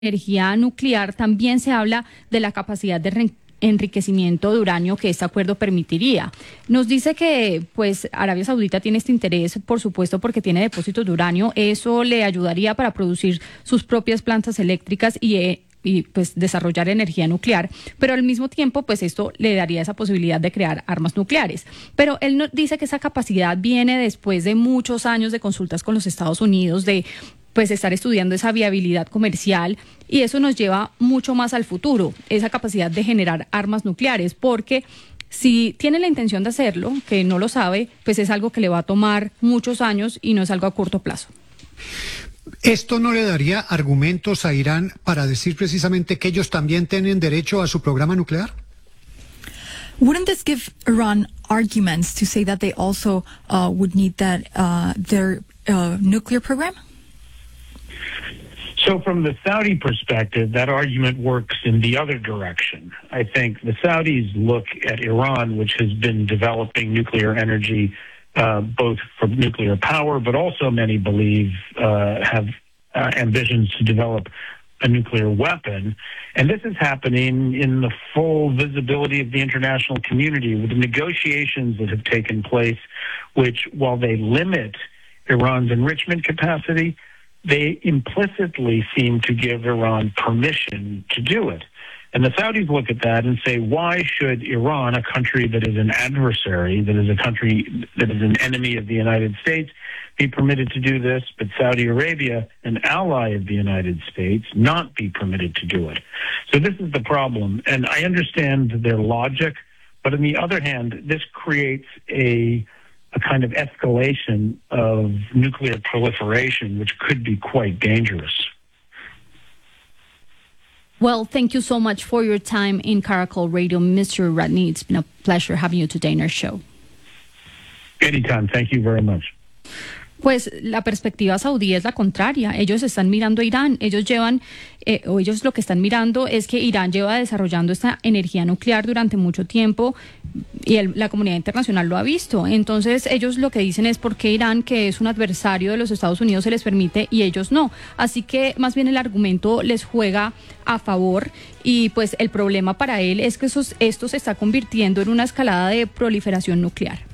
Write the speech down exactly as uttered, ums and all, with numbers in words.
energía nuclear, también se habla de la capacidad de re- enriquecimiento de uranio que este acuerdo permitiría. Nos dice que pues Arabia Saudita tiene este interés, por supuesto, porque tiene depósitos de uranio. Eso le ayudaría para producir sus propias plantas eléctricas y eh, y pues desarrollar energía nuclear, pero al mismo tiempo pues esto le daría esa posibilidad de crear armas nucleares. Pero él no, dice que esa capacidad viene después de muchos años de consultas con los Estados Unidos, de pues estar estudiando esa viabilidad comercial, y eso nos lleva mucho más al futuro, esa capacidad de generar armas nucleares, porque si tiene la intención de hacerlo, que no lo sabe, pues es algo que le va a tomar muchos años y no es algo a corto plazo. ¿Esto no le daría argumentos a Irán para decir precisamente que ellos también tienen derecho a su programa nuclear? Wouldn't this give Iran arguments to say that they also uh, would need that uh, their uh, nuclear program? So from the Saudi perspective, that argument works in the other direction. I think the Saudis look at Iran, which has been developing nuclear energy Uh, both for nuclear power, but also many believe uh, have uh, ambitions to develop a nuclear weapon. And this is happening in the full visibility of the international community with the negotiations that have taken place, which, while they limit Iran's enrichment capacity, they implicitly seem to give Iran permission to do it. And the Saudis look at that and say, why should Iran, a country that is an adversary, that is a country that is an enemy of the United States, be permitted to do this, but Saudi Arabia, an ally of the United States, not be permitted to do it? So this is the problem. And I understand their logic, but on the other hand, this creates a a kind of escalation of nuclear proliferation, which could be quite dangerous. Well, thank you so much for your time in Caracol Radio, Mister Radney. It's been a pleasure having you today in our show. Anytime. Thank you very much. Pues la perspectiva saudí es la contraria. Ellos están mirando a Irán. Ellos llevan, eh, o ellos lo que están mirando es que Irán lleva desarrollando esta energía nuclear durante mucho tiempo y el, la comunidad internacional lo ha visto. Entonces ellos lo que dicen es por qué Irán, que es un adversario de los Estados Unidos, se les permite y ellos no. Así que más bien el argumento les juega a favor, y pues el problema para él es que esos, esto se está convirtiendo en una escalada de proliferación nuclear.